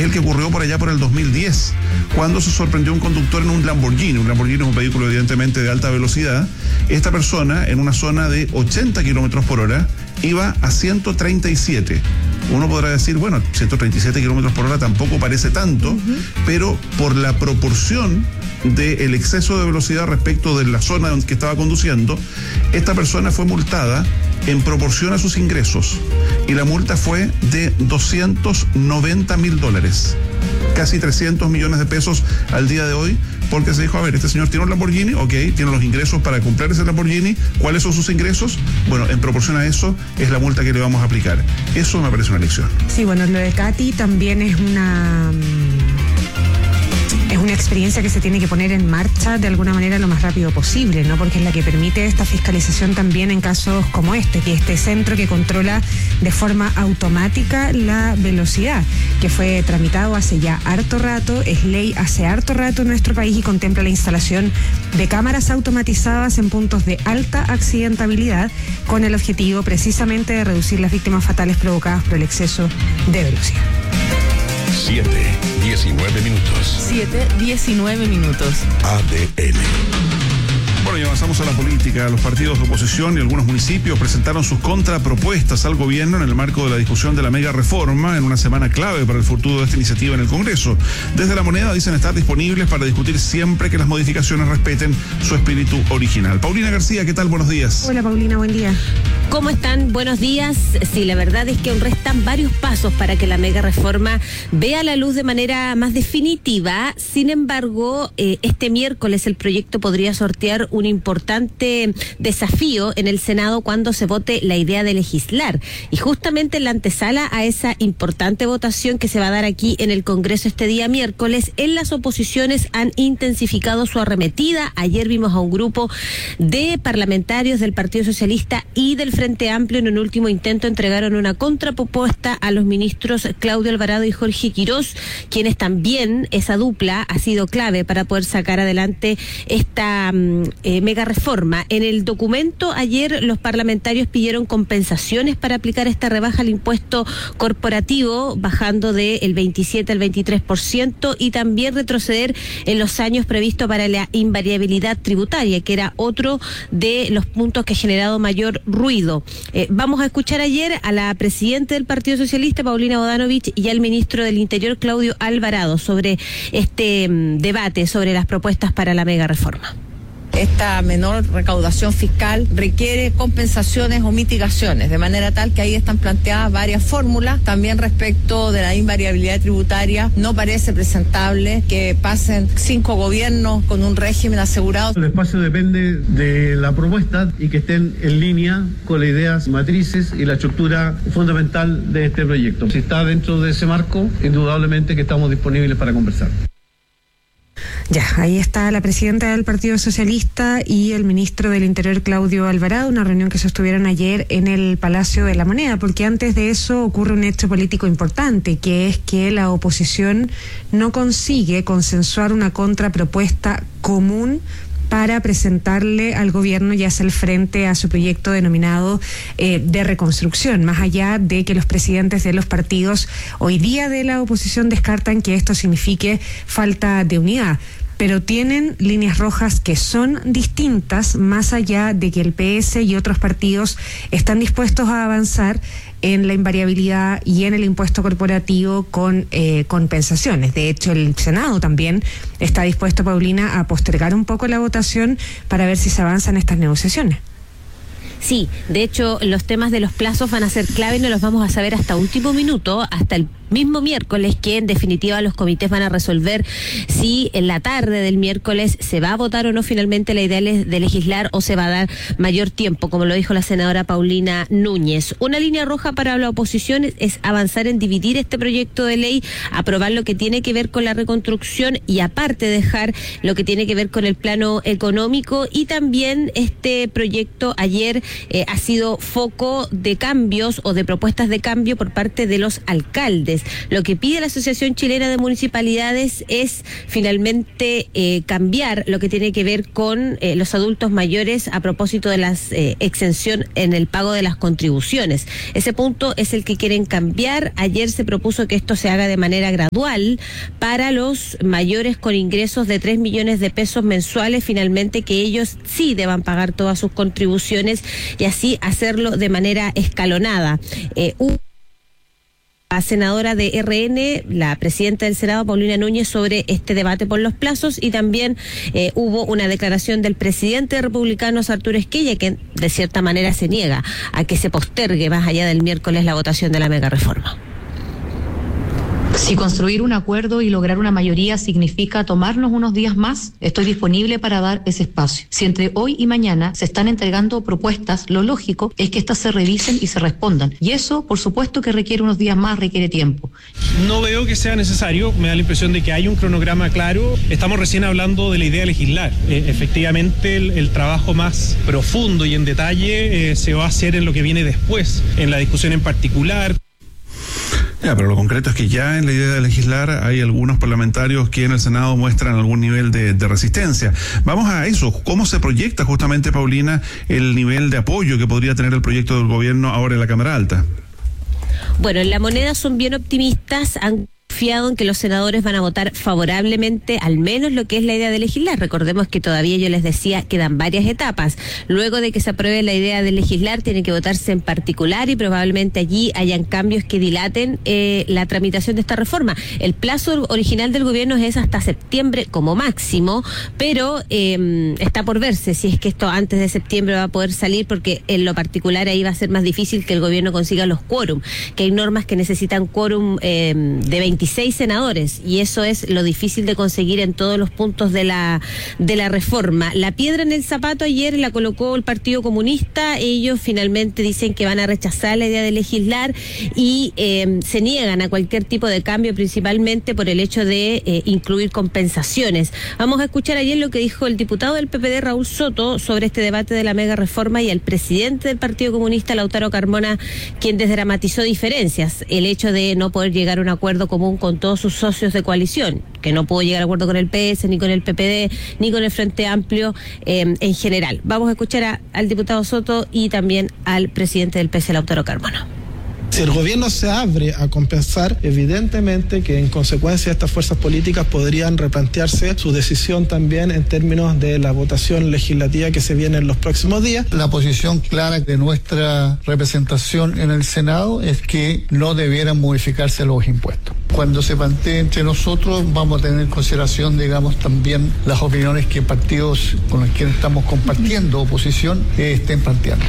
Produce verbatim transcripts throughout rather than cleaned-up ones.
es el que ocurrió por allá por el dos mil diez, cuando se sorprendió un conductor en un Lamborghini. Un Lamborghini es un vehículo evidentemente de alta velocidad. Esta persona, en una zona de ochenta kilómetros por hora, iba a ciento treinta y siete. Uno podrá decir, bueno, ciento treinta y siete kilómetros por hora tampoco parece tanto, uh-huh. pero por la proporción del exceso de velocidad respecto de la zona en que estaba conduciendo, esta persona fue multada en proporción a sus ingresos, y la multa fue de doscientos noventa mil dólares, casi trescientos millones de pesos al día de hoy, porque se dijo, a ver, este señor tiene un Lamborghini, ok, tiene los ingresos para comprar ese Lamborghini. ¿Cuáles son sus ingresos? Bueno, en proporción a eso es la multa que le vamos a aplicar. Eso me parece una lección. Sí, bueno, lo de Katy también es una... es una experiencia que se tiene que poner en marcha de alguna manera lo más rápido posible, ¿no? Porque es la que permite esta fiscalización también en casos como este, que este centro que controla de forma automática la velocidad, que fue tramitado hace ya harto rato, es ley hace harto rato en nuestro país y contempla la instalación de cámaras automatizadas en puntos de alta accidentabilidad, con el objetivo precisamente de reducir las víctimas fatales provocadas por el exceso de velocidad. siete, diecinueve minutos. siete, diecinueve minutos. A D N. Bueno, y avanzamos a la política. Los partidos de oposición y algunos municipios presentaron sus contrapropuestas al gobierno en el marco de la discusión de la mega reforma, en una semana clave para el futuro de esta iniciativa en el Congreso. Desde La Moneda dicen estar disponibles para discutir siempre que las modificaciones respeten su espíritu original. Paulina García, ¿qué tal? Buenos días. Hola, Paulina, buen día. ¿Cómo están? Buenos días. Sí, la verdad es que aún restan varios pasos para que la mega reforma vea la luz de manera más definitiva. Sin embargo, eh, este miércoles el proyecto podría sortear un importante desafío en el Senado cuando se vote la idea de legislar. Y justamente en la antesala a esa importante votación que se va a dar aquí en el Congreso este día miércoles, en las oposiciones han intensificado su arremetida. Ayer vimos a un grupo de parlamentarios del Partido Socialista y del Frente Amplio en un último intento entregaron una contrapropuesta a los ministros Claudio Alvarado y Jorge Quirós, quienes también, esa dupla ha sido clave para poder sacar adelante esta eh, mega reforma. En el documento ayer los parlamentarios pidieron compensaciones para aplicar esta rebaja al impuesto corporativo, bajando del veintisiete al veintitrés por ciento, y también retroceder en los años previstos para la invariabilidad tributaria, que era otro de los puntos que ha generado mayor ruido. Eh, vamos a escuchar ayer a la presidenta del Partido Socialista, Paulina Bodanovich, y al ministro del Interior, Claudio Alvarado, sobre este um, debate sobre las propuestas para la mega reforma. Esta menor recaudación fiscal requiere compensaciones o mitigaciones, de manera tal que ahí están planteadas varias fórmulas. También respecto de la invariabilidad tributaria, no parece presentable que pasen cinco gobiernos con un régimen asegurado. El espacio depende de la propuesta y que estén en línea con las ideas matrices y la estructura fundamental de este proyecto. Si está dentro de ese marco, indudablemente que estamos disponibles para conversar. Ya, ahí está la presidenta del Partido Socialista y el ministro del Interior, Claudio Alvarado, una reunión que sostuvieron ayer en el Palacio de la Moneda, porque antes de eso ocurre un hecho político importante, que es que la oposición no consigue consensuar una contrapropuesta común para presentarle al gobierno y hacer frente a su proyecto denominado eh, de reconstrucción, más allá de que los presidentes de los partidos hoy día de la oposición descartan que esto signifique falta de unidad. Pero tienen líneas rojas que son distintas, más allá de que el P S y otros partidos están dispuestos a avanzar en la invariabilidad y en el impuesto corporativo con eh, compensaciones. De hecho, el Senado también está dispuesto, Paulina, a postergar un poco la votación para ver si se avanza en estas negociaciones. Sí, de hecho, los temas de los plazos van a ser clave y no los vamos a saber hasta último minuto, hasta el mismo miércoles, que en definitiva los comités van a resolver si en la tarde del miércoles se va a votar o no finalmente la idea de legislar, o se va a dar mayor tiempo, como lo dijo la senadora Paulina Núñez. Una línea roja para la oposición es avanzar en dividir este proyecto de ley, aprobar lo que tiene que ver con la reconstrucción y aparte dejar lo que tiene que ver con el plano económico. Y también este proyecto ayer eh, ha sido foco de cambios o de propuestas de cambio por parte de los alcaldes. municipales. Lo que pide la Asociación Chilena de Municipalidades es finalmente eh, cambiar lo que tiene que ver con eh, los adultos mayores a propósito de la eh, exención en el pago de las contribuciones. Ese punto es el que quieren cambiar. Ayer se propuso que esto se haga de manera gradual para los mayores con ingresos de tres millones de pesos mensuales, finalmente que ellos sí deban pagar todas sus contribuciones y así hacerlo de manera escalonada. Eh, un La senadora de R N, la presidenta del Senado, Paulina Núñez, sobre este debate por los plazos, y también eh, hubo una declaración del presidente de Republicanos, Arturo Esquella, que de cierta manera se niega a que se postergue más allá del miércoles la votación de la mega reforma. Si construir un acuerdo y lograr una mayoría significa tomarnos unos días más, estoy disponible para dar ese espacio. Si entre hoy y mañana se están entregando propuestas, lo lógico es que éstas se revisen y se respondan. Y eso, por supuesto, que requiere unos días más, requiere tiempo. No veo que sea necesario, me da la impresión de que hay un cronograma claro. Estamos recién hablando de la idea de legislar. Eh, efectivamente, el, el trabajo más profundo y en detalle eh, se va a hacer en lo que viene después, en la discusión en particular. Ya, pero lo concreto es que ya en la idea de legislar hay algunos parlamentarios que en el Senado muestran algún nivel de, de resistencia. Vamos a eso. ¿Cómo se proyecta justamente, Paulina, el nivel de apoyo que podría tener el proyecto del gobierno ahora en la Cámara Alta? Bueno, en La Moneda son bien optimistas, han confiado en que los senadores van a votar favorablemente al menos lo que es la idea de legislar. Recordemos que todavía, yo les decía, quedan varias etapas. Luego de que se apruebe la idea de legislar, tiene que votarse en particular y probablemente allí hayan cambios que dilaten eh, la tramitación de esta reforma. El plazo original del gobierno es hasta septiembre como máximo, pero eh, está por verse si es que esto antes de septiembre va a poder salir, porque en lo particular ahí va a ser más difícil que el gobierno consiga los quórum, que hay normas que necesitan quórum eh, de veintiséis senadores, y eso es lo difícil de conseguir en todos los puntos de la de la reforma. La piedra en el zapato ayer la colocó el Partido Comunista. Ellos finalmente dicen que van a rechazar la idea de legislar y eh, se niegan a cualquier tipo de cambio, principalmente por el hecho de eh, incluir compensaciones. Vamos a escuchar ayer lo que dijo el diputado del P P D, Raúl Soto, sobre este debate de la mega reforma, y el presidente del Partido Comunista, Lautaro Carmona, quien desdramatizó diferencias, el hecho de no poder llegar a un acuerdo común con todos sus socios de coalición, que no pudo llegar a acuerdo con el P S, ni con el P P D, ni con el Frente Amplio eh, en general. Vamos a escuchar a, al diputado Soto y también al presidente del P S, Lautaro Carmona. Si el gobierno se abre a compensar, evidentemente que en consecuencia estas fuerzas políticas podrían replantearse su decisión también en términos de la votación legislativa que se viene en los próximos días. La posición clara de nuestra representación en el Senado es que no debieran modificarse los impuestos. Cuando se plantee entre nosotros, vamos a tener en consideración, digamos, también las opiniones que partidos con los que estamos compartiendo oposición eh, estén planteando.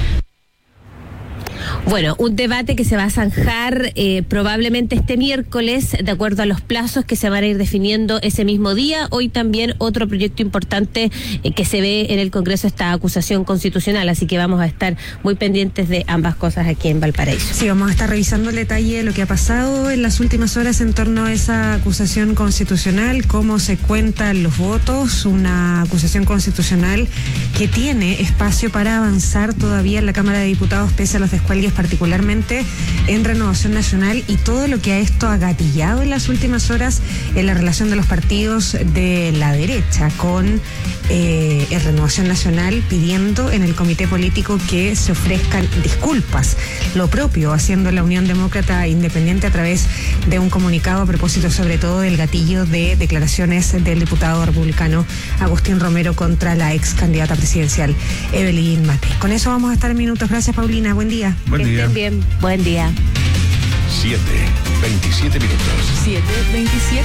Bueno, un debate que se va a zanjar eh, probablemente este miércoles, de acuerdo a los plazos que se van a ir definiendo ese mismo día. Hoy también otro proyecto importante eh, que se ve en el Congreso, esta acusación constitucional, así que vamos a estar muy pendientes de ambas cosas aquí en Valparaíso. Sí, vamos a estar revisando el detalle de lo que ha pasado en las últimas horas en torno a esa acusación constitucional, cómo se cuentan los votos, una acusación constitucional que tiene espacio para avanzar todavía en la Cámara de Diputados, pese a los descuelgues, particularmente en Renovación Nacional, y todo lo que a esto ha gatillado en las últimas horas en la relación de los partidos de la derecha con eh, en Renovación Nacional, pidiendo en el comité político que se ofrezcan disculpas, lo propio haciendo la Unión Demócrata Independiente a través de un comunicado a propósito sobre todo del gatillo de declaraciones del diputado republicano Agustín Romero contra la ex candidata presidencial Evelyn Matei. Con eso vamos a estar en minutos. Gracias, Paulina. Buen día. Buen que día. estén bien. Buen día. siete, veintisiete minutos. siete veintisiete.